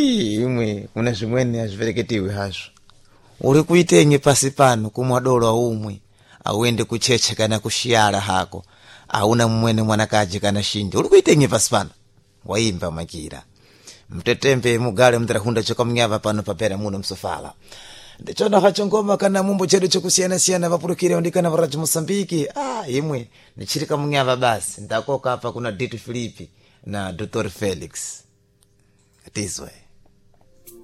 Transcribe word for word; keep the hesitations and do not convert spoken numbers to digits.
imwe kuna zvimweni azvivereketiwi hazvo. Uri kuitenye pasi pano kumwadolo umwe auende kucheche kana kushiyala hako auna mwene mwanakaji kana shinji. Uri kuitenye pasi pano waimba makira mtetembe mugale mtarahunda choka mnyava pano papera muno msofala ndichona hachongoma kana mumbo chedu chokusiyana siyana vapurukire ondikana varaji Mosambiki. Ah, imwe nichirika mnyava basi ndakoka hapa kuna Dito Filipi na Doctor Felix atizwe.